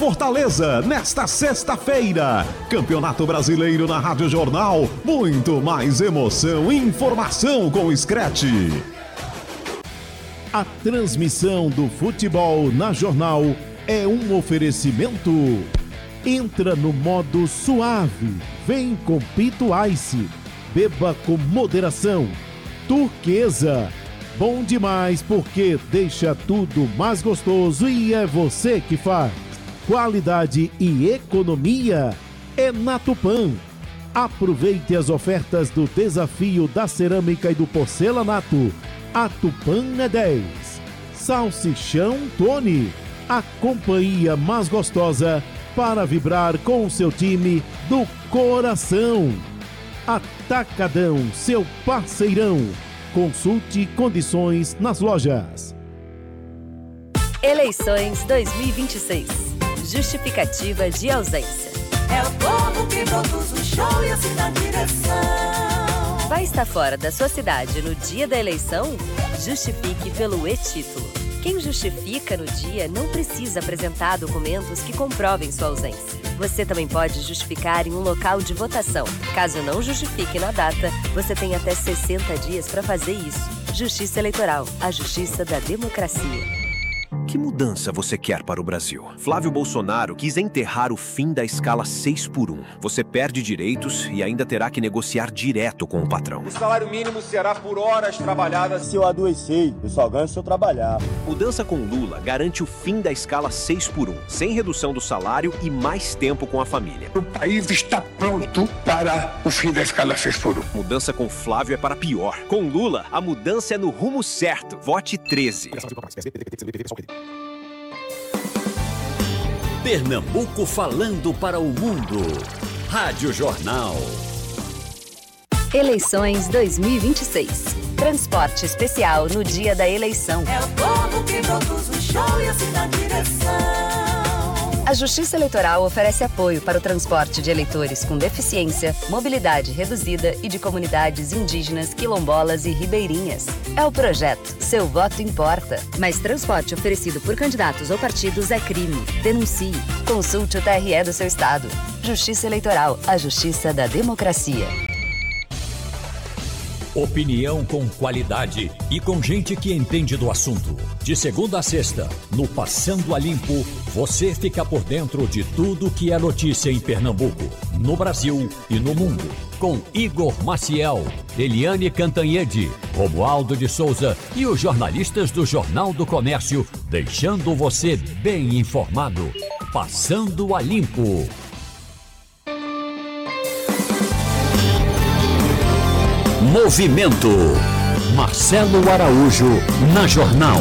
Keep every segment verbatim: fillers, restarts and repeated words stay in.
Fortaleza, nesta sexta-feira. Campeonato Brasileiro na Rádio Jornal. Muito mais emoção e informação com o Scratch. A transmissão do futebol na Jornal é um oferecimento. Entra no modo suave. Vem com Pito Ice. Beba com moderação. Turquesa. Bom demais porque deixa tudo mais gostoso e é você que faz. Qualidade e economia é na Tupã. Aproveite as ofertas do desafio da cerâmica e do porcelanato. A Tupã é dez. Salsichão Tony. A companhia mais gostosa para vibrar com o seu time do coração. Atacadão, seu parceirão. Consulte condições nas lojas. Eleições dois mil e vinte e seis. Justificativa de ausência. É o povo que produz o show e assim na direção. Vai estar fora da sua cidade no dia da eleição? Justifique pelo e-título. Quem justifica no dia não precisa apresentar documentos que comprovem sua ausência. Você também pode justificar em um local de votação. Caso não justifique na data, você tem até sessenta dias para fazer isso. Justiça Eleitoral, a justiça da democracia. Que mudança você quer para o Brasil? Flávio Bolsonaro quis enterrar o fim da escala seis por um. Você perde direitos e ainda terá que negociar direto com o patrão. O salário mínimo será por horas trabalhadas. Se eu adoecer, eu só ganho se eu trabalhar. Mudança com Lula garante o fim da escala seis por um, sem redução do salário e mais tempo com a família. O país está pronto para o fim da escala seis por um. Mudança com Flávio é para pior. Com Lula, a mudança é no rumo certo. Vote treze. Pernambuco falando para o mundo. Rádio Jornal. Eleições dois mil e vinte e seis. Transporte especial no dia da eleição. É o povo que produz o show e assim na direção. A Justiça Eleitoral oferece apoio para o transporte de eleitores com deficiência, mobilidade reduzida e de comunidades indígenas, quilombolas e ribeirinhas. É o projeto Seu Voto Importa. Mas transporte oferecido por candidatos ou partidos é crime. Denuncie. Consulte o T R E do seu estado. Justiça Eleitoral, a justiça da democracia. Opinião com qualidade e com gente que entende do assunto. De segunda a sexta, no Passando a Limpo, você fica por dentro de tudo que é notícia em Pernambuco, no Brasil e no mundo. Com Igor Maciel, Eliane Cantanhede, Romualdo de Souza e os jornalistas do Jornal do Comércio, deixando você bem informado. Passando a Limpo. Movimento. Marcelo Araújo, na Jornal.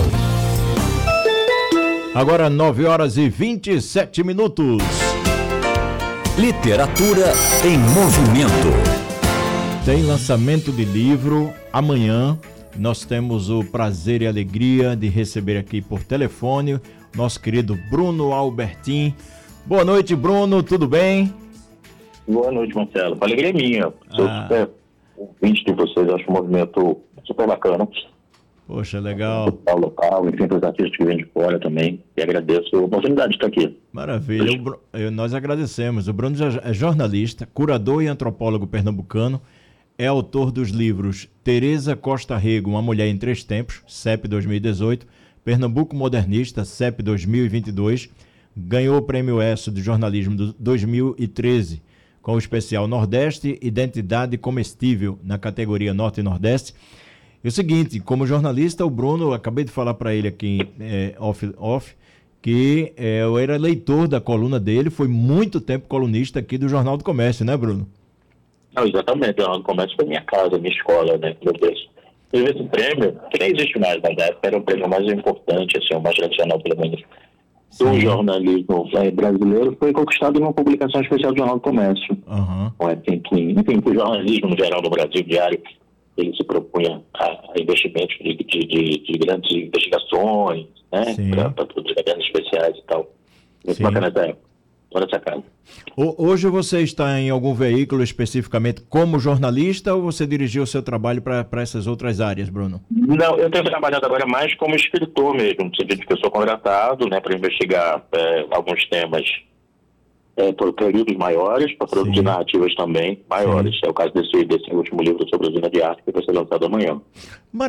Agora nove horas e vinte e sete minutos. Literatura em movimento. Tem lançamento de livro amanhã. Nós temos o prazer e alegria de receber aqui por telefone nosso querido Bruno Albertin. Boa noite, Bruno, tudo bem? Boa noite, Marcelo. A alegria é minha. Sou Ah. super ouvinte de vocês, acho um movimento super bacana. Poxa, legal. Local, local, enfim, para os artistas que vêm de fora também. E agradeço a oportunidade de estar aqui. Maravilha. O Bru- eu- Nós agradecemos. O Bruno já é jornalista, curador e antropólogo pernambucano. É autor dos livros Tereza Costa Rego, Uma Mulher em Três Tempos, C E P dois mil e dezoito, Pernambuco Modernista, C E P dois mil e vinte e dois. Ganhou o Prêmio ESSO de Jornalismo do dois mil e treze, com o especial Nordeste, Identidade Comestível, na categoria Norte e Nordeste. E o seguinte, como jornalista, o Bruno, eu acabei de falar para ele aqui é, off, off, que é, eu era leitor da coluna dele, foi muito tempo colunista aqui do Jornal do Comércio, né, Bruno? Não, exatamente, o Jornal do Comércio foi minha casa, minha escola, né, meu Deus. Teve esse prêmio, que nem existe mais, mas na época era o prêmio mais importante, assim, o mais tradicional, pelo menos, do Sim. jornalismo brasileiro, foi conquistado numa publicação especial do Jornal do Comércio. Uhum. Enfim, que, enfim, o jornalismo no geral no Brasil diário, ele se propunha a, a investimentos de, de, de, de grandes investigações, né, para produzir cadernos especiais e tal. Muito Sim. bacana essa época. Estou nessa casa. Hoje você está em algum veículo especificamente como jornalista ou você dirigiu o seu trabalho para essas outras áreas, Bruno? Não, eu tenho trabalhado agora mais como escritor mesmo, no sentido que eu sou contratado, né, para investigar é, alguns temas é, por períodos maiores, para produzir narrativas também maiores. Sim. É o caso desse, desse último livro sobre a usina de arte que vai ser lançado amanhã.